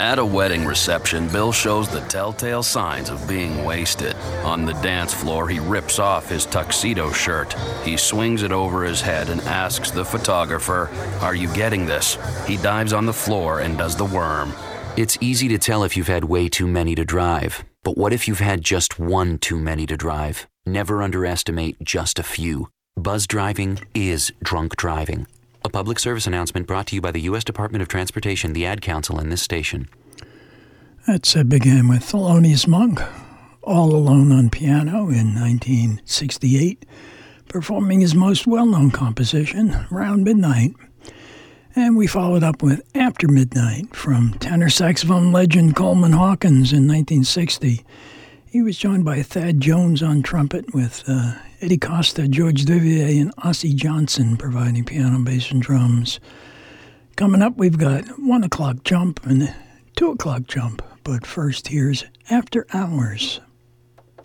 At a wedding reception, Bill shows the telltale signs of being wasted. On the dance floor, he rips off his tuxedo shirt. He swings it over his head and asks the photographer, "Are you getting this?" He dives on the floor and does the worm. It's easy to tell if you've had way too many to drive. But what if you've had just one too many to drive? Never underestimate just a few. Buzz driving is drunk driving. A public service announcement brought to you by the U.S. Department of Transportation, the Ad Council, and this station. That began with Thelonious Monk, all alone on piano in 1968, performing his most well-known composition, Round Midnight. And we followed up with After Midnight from tenor saxophone legend Coleman Hawkins in 1960. He was joined by Thad Jones on trumpet with Eddie Costa, George Duvier, and Ossie Johnson providing piano, bass, and drums. Coming up, we've got 1 o'clock jump and 2 o'clock jump. But first, here's After Hours.